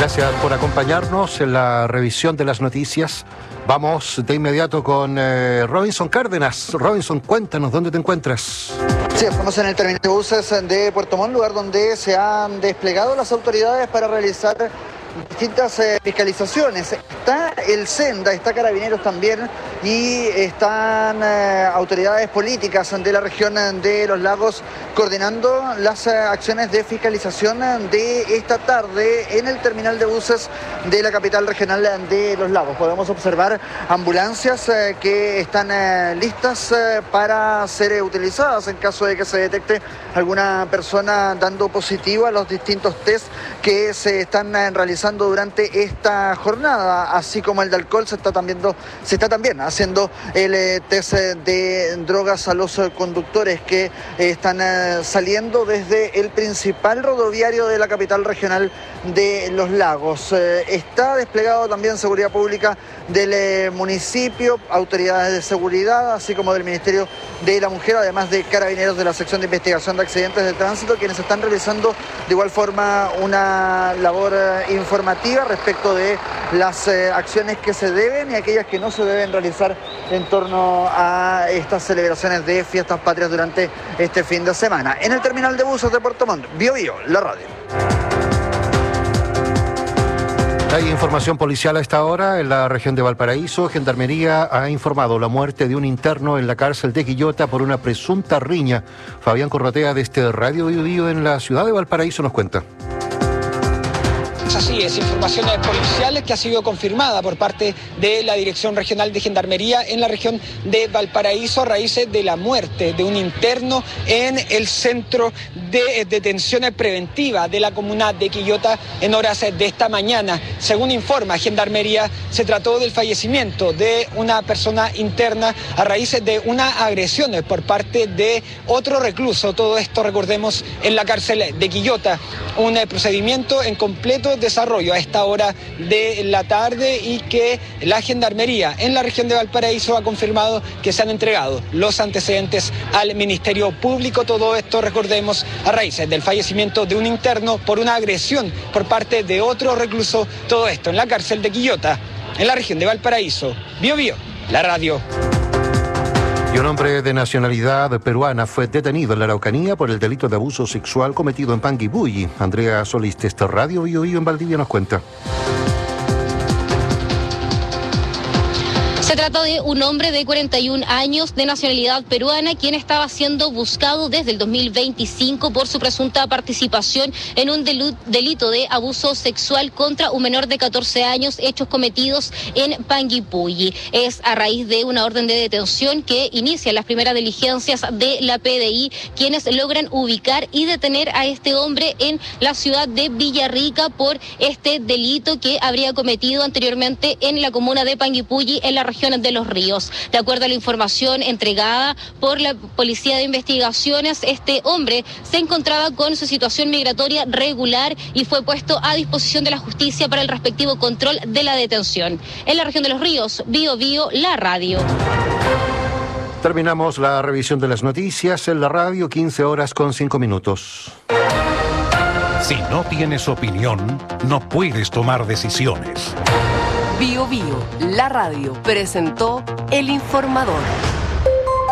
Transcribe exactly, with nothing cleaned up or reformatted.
Gracias por acompañarnos en la revisión de las noticias. Vamos de inmediato con eh, Robinson Cárdenas. Robinson, cuéntanos, ¿dónde te encuentras? Sí, estamos en el terminal de buses de Puerto Montt, lugar donde se han desplegado las autoridades para realizar distintas eh, fiscalizaciones. Está el Senda, está Carabineros también y están eh, autoridades políticas de la región de Los Lagos coordinando las eh, acciones de fiscalización de esta tarde en el terminal de buses de la capital regional de Los Lagos. Podemos observar ambulancias eh, que están eh, listas eh, para ser eh, utilizadas en caso de que se detecte alguna persona dando positivo a los distintos test que se están eh, realizando durante esta jornada, así como el de alcohol. Se está también, se está también haciendo el eh, test de drogas a los eh, conductores que eh, están eh, saliendo desde el principal rodoviario de la capital regional de Los Lagos. Eh, está desplegado también seguridad pública del eh, municipio, autoridades de seguridad, así como del Ministerio de la Mujer, además de Carabineros de la sección de investigación de accidentes de tránsito, quienes están realizando de igual forma una labor eh, informativa respecto de las eh, acciones que se deben y aquellas que no se deben realizar en torno a estas celebraciones de fiestas patrias durante este fin de semana. En el terminal de buses de Puerto Montt, Bio Bio, la radio. Hay información policial a esta hora en la región de Valparaíso. Gendarmería ha informado la muerte de un interno en la cárcel de Quillota por una presunta riña. Fabián Corrotea, de este Radio Bio Bio en la ciudad de Valparaíso, nos cuenta. Así es, información policial que ha sido confirmada por parte de la Dirección Regional de Gendarmería en la región de Valparaíso a raíz de la muerte de un interno en el centro de detención preventiva de la comuna de Quillota en horas de esta mañana. Según informa Gendarmería, se trató del fallecimiento de una persona interna a raíz de una agresión por parte de otro recluso. Todo esto, recordemos, en la cárcel de Quillota. Un procedimiento en completo desarrollo a esta hora de la tarde y que la Gendarmería en la región de Valparaíso ha confirmado que se han entregado los antecedentes al Ministerio Público. Todo esto, recordemos, a raíz del fallecimiento de un interno por una agresión por parte de otro recluso. Todo esto en la cárcel de Quillota, en la región de Valparaíso. Bio Bio, la radio. Y un hombre de nacionalidad peruana fue detenido en la Araucanía por el delito de abuso sexual cometido en Panguipulli. Andrea Solís, de este Radio Bio Bio en Valdivia, nos cuenta. Se trata de un hombre de cuarenta y un años de nacionalidad peruana, quien estaba siendo buscado desde el dos mil veinticinco por su presunta participación en un delito de abuso sexual contra un menor de catorce años, hechos cometidos en Panguipulli. Es a raíz de una orden de detención que inicia las primeras diligencias de la P D I, quienes logran ubicar y detener a este hombre en la ciudad de Villarrica por este delito que habría cometido anteriormente en la comuna de Panguipulli, en la región de Los Ríos. De acuerdo a la información entregada por la Policía de Investigaciones, este hombre se encontraba con su situación migratoria regular y fue puesto a disposición de la justicia para el respectivo control de la detención. En la región de Los Ríos, Bio Bio, la radio. Terminamos la revisión de las noticias en la radio, quince horas con cinco minutos. Si no tienes opinión, no puedes tomar decisiones. Bio Bio, la radio, presentó El Informador.